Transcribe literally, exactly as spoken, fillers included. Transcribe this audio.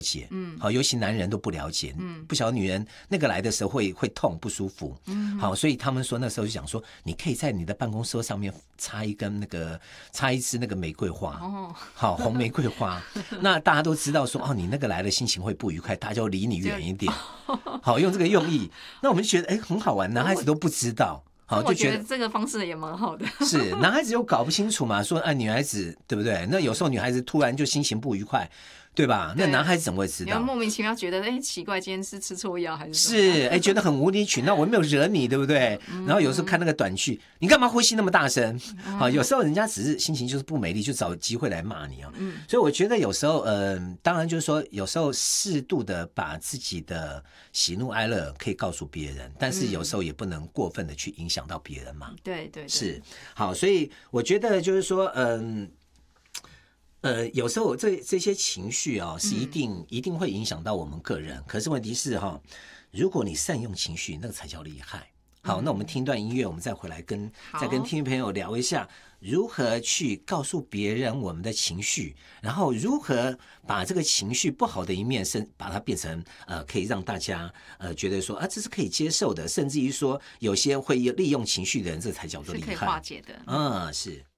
解，嗯，好，尤其男人都不了解，嗯，不晓得女人那个来的时候会会痛不舒服，嗯，好，所以他们说那时候就讲说，你可以在你的办公桌上面插一根那个插一支那个玫瑰花，哦，好，红玫瑰花，那大家都知道说，哦，你那个来的心情会不愉快，大家就离你远一点，好，用这个用意，那我们就觉得哎很好玩，男孩子都不知道。好， 就觉得这个方式也蛮好的。 是，男孩子又搞不清楚嘛，说啊，女孩子对不对？那有时候女孩子突然就心情不愉快，对吧？那男孩子怎么会知道？ 你莫名其妙觉得，哎，奇怪，今天是吃错药还是什么？是，哎，觉得很无理取闹，我没有惹你，对不对？嗯、然后有时候看那个短剧，你干嘛呼吸那么大声？嗯、好，有时候人家只是心情就是不美丽，就找机会来骂你啊。嗯，所以我觉得有时候，呃，当然就是说，有时候适度的把自己的喜怒哀乐可以告诉别人，但是有时候也不能过分的去影响到别人嘛。 嗯、对, 对对， 是好，所以我觉得就是说，嗯。呃，有时候这这些情绪啊、哦，是一定、嗯、一定会影响到我们个人。可是问题是哈、哦，如果你善用情绪，那个才叫厉害。好，嗯、那我们听段音乐，我们再回来跟再跟听众朋友聊一下，如何去告诉别人我们的情绪，然后如何把这个情绪不好的一面，甚把它变成呃可以让大家呃觉得说啊这是可以接受的，甚至于说有些会利用情绪的人，这才叫做厉害， 是可以化解的。 嗯，是。